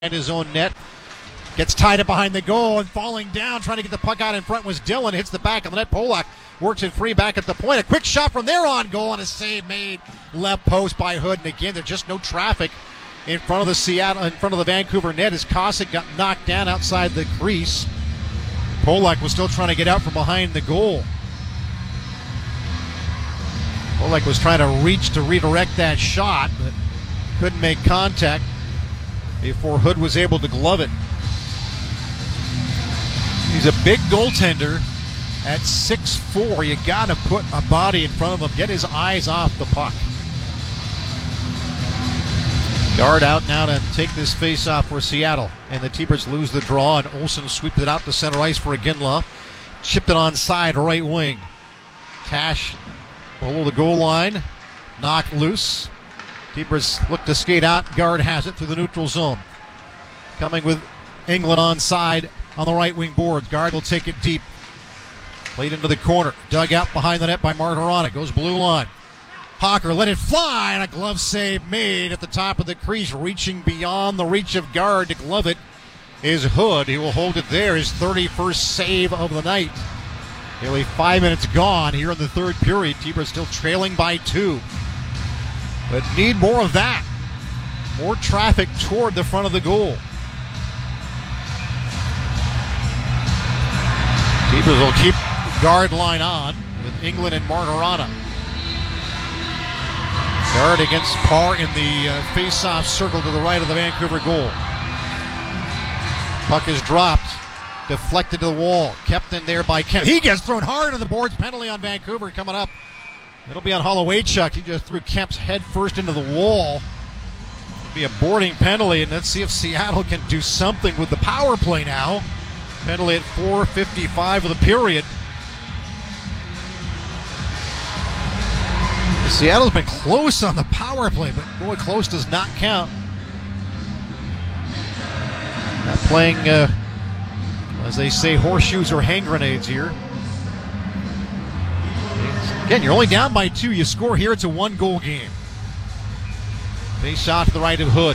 And his own net. Gets tied up behind the goal and falling down, trying to get the puck out in front was Dillon. Hits the back of the net. Polak works it free back at the point. A quick shot from there on goal and a save made left post by Hood. And again, there's just no traffic in front of the Vancouver net as Kosick got knocked down outside the crease. Polak was still trying to get out from behind the goal. Polak was trying to reach to redirect that shot, but couldn't make contact before Hood was able to glove it. He's a big goaltender at 6'4". You got to put a body in front of him, get his eyes off the puck. Guard out now to take this face-off for Seattle. And the T-Birds lose the draw, and Olsen sweeps it out to center ice for Iginla. Chipped it onside right wing. Tash below the goal line. Knocked loose. T-Birds look to skate out. Guard has it through the neutral zone. Coming with England onside on the right wing boards. Guard will take it deep. Played into the corner. Dug out behind the net by Martirana. Goes blue line. Hawker let it fly, and a glove save made at the top of the crease, reaching beyond the reach of Guard to glove it is Hood. He will hold it there, his 31st save of the night. Nearly 5 minutes gone here in the third period. T-Birds still trailing by 2. But need more of that. More traffic toward the front of the goal. T-Birds will keep the Guard line on with England and Martirana. Guard against Parr in the face-off circle to the right of the Vancouver goal. Puck is dropped. Deflected to the wall. Kept in there by Kemp. He gets thrown hard on the boards. Penalty on Vancouver coming up. It'll be on Hollowaychuk. He just threw Kemp's head first into the wall. It'll be a boarding penalty, and let's see if Seattle can do something with the power play now. Penalty at 4:55 of the period. Seattle's been close on the power play, but boy, close does not count. Not playing, as they say, horseshoes or hand grenades here. Again, you're only down by 2. You score here, it's a 1-goal game. Face shot to the right of Hood.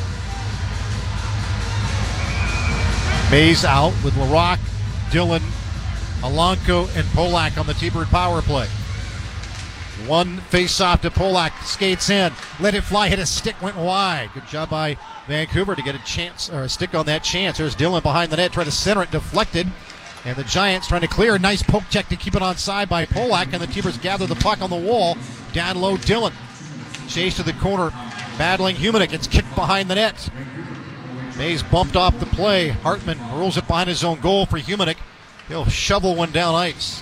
Mays out with Larocque, Dillon, Alanko, and Polak on the T-Bird power play. One face-off to Polak, skates in, let it fly, hit a stick, went wide. Good job by Vancouver to get a chance, or a stick on that chance. There's Dillon behind the net, trying to center it, deflected. And the Giants trying to clear. Nice poke check to keep it onside by Polak, and the T-Birds gather the puck on the wall. Down low, Dillon. Chase to the corner, battling Humanick. It's kicked behind the net. Mays bumped off the play. Hartman rolls it behind his own goal for Humanick. He'll shovel one down ice.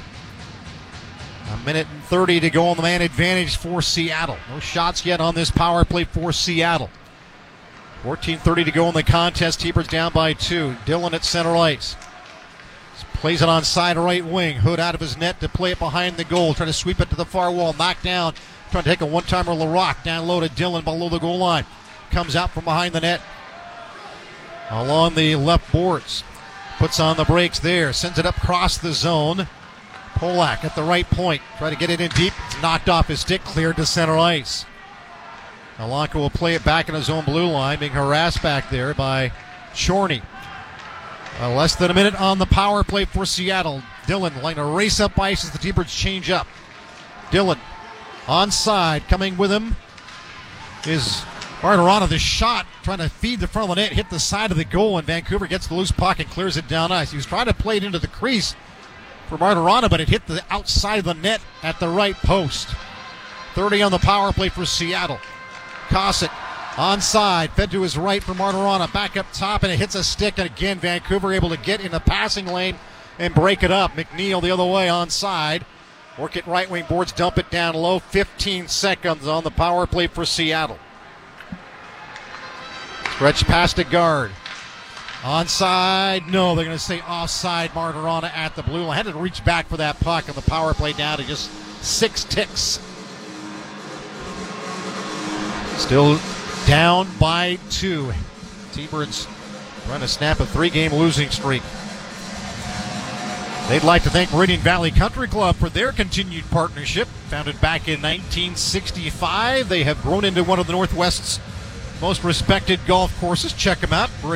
1:30 to go on the man advantage for Seattle. No shots yet on this power play for Seattle. 14:30 to go in the contest. T-Birds down by 2. Dillon at center ice. Plays it on side right wing. Hood out of his net to play it behind the goal. Trying to sweep it to the far wall. Knocked down. Trying to take a one-timer. Larocque down low to Dillon below the goal line. Comes out from behind the net. Along the left boards. Puts on the brakes there. Sends it up across the zone. Polak at the right point. Try to get it in deep. It's knocked off his stick. Cleared to center ice. Alanko will play it back in his own blue line. Being harassed back there by Chorney. Less than a minute on the power play for Seattle. Dillon like to race up ice as the T-Birds change up. Dillon onside. Coming with him is Martirana. The shot trying to feed the front of the net. Hit the side of the goal, and Vancouver gets the loose puck and clears it down ice. He was trying to play it into the crease for Martirana, but it hit the outside of the net at the right post. 30 on the power play for Seattle. Kosick onside, fed to his right for Martirana. Back up top, and it hits a stick. And again, Vancouver able to get in the passing lane and break it up. McNeil the other way onside. Work it right wing boards, dump it down low. 15 seconds on the power play for Seattle. Stretch past a Guard. Onside, no, they're going to say offside. Martirana at the blue line. Had to reach back for that puck, and the power play down to just 6 ticks. Still down by 2. T-Birds trying to snap a 3-game losing streak. They'd like to thank Meridian Valley Country Club for their continued partnership. Founded back in 1965, they have grown into one of the Northwest's most respected golf courses. Check them out.